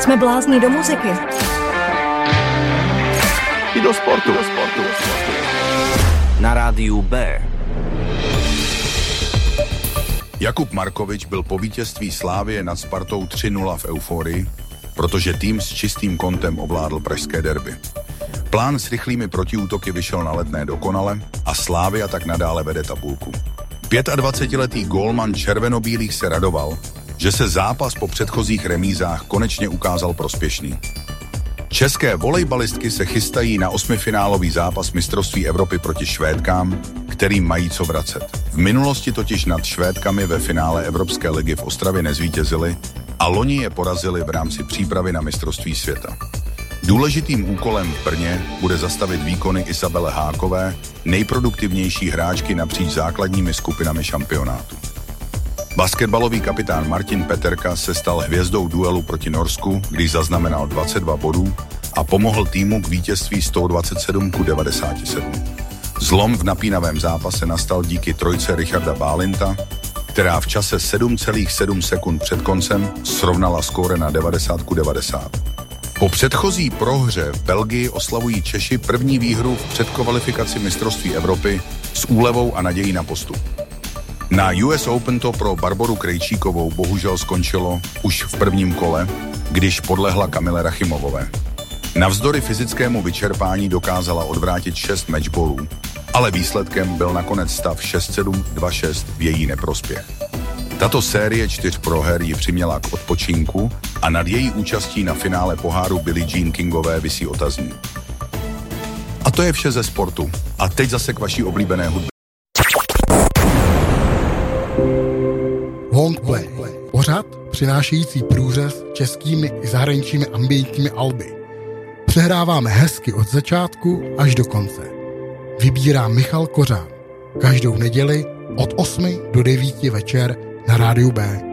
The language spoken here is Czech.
Jsme blázni do muziky. I do sportu. Na rádiu B. Jakub Markovič byl po vítězství Slavie nad Spartou 3-0 v euforii, protože tým s čistým kontem ovládl pražské derby. Plán s rychlými protiútoky vyšel na Letné dokonale a Slavia tak nadále vede tabulku. 25letý gólman červenobílých se radoval, že se zápas po předchozích remízách konečně ukázal prospěšný. České volejbalistky se chystají na osmifinálový zápas mistrovství Evropy proti Švédkám, kterým mají co vracet. V minulosti totiž nad Švédkami ve finále Evropské ligy v Ostravě nezvítězili a loni je porazili v rámci přípravy na mistrovství světa. Důležitým úkolem v Brně bude zastavit výkony Isabele Hákové, nejproduktivnější hráčky napříč základními skupinami šampionátu. Basketbalový kapitán Martin Peterka se stal hvězdou duelu proti Norsku, když zaznamenal 22 bodů a pomohl týmu k vítězství 127-97. Zlom v napínavém zápase nastal díky trojce Richarda Bálinta, která v čase 7,7 sekund před koncem srovnala skóre na 90-90. Po předchozí prohře v Belgii oslavují Češi první výhru v předkvalifikaci mistrovství Evropy s úlevou a nadějí na postup. Na US Open to pro Barboru Krejčíkovou bohužel skončilo už v prvním kole, když podlehla Kamile Rachimovové. Navzdory fyzickému vyčerpání dokázala odvrátit 6 matchballů, ale výsledkem byl nakonec stav 6-7, 2-6 v její neprospěch. Tato série 4 proher ji přiměla k odpočinku a nad její účastí na finále poháru Billie Jean Kingové visí otazník. A to je vše ze sportu. A teď zase k vaší oblíbené hudbě. Longplay. Pořad přinášející průřez českými i zahraničními ambientními alby. Přehráváme hezky od začátku až do konce. Vybírá Michal Kořán. Každou neděli od 8 do 9 večer na rádiu B.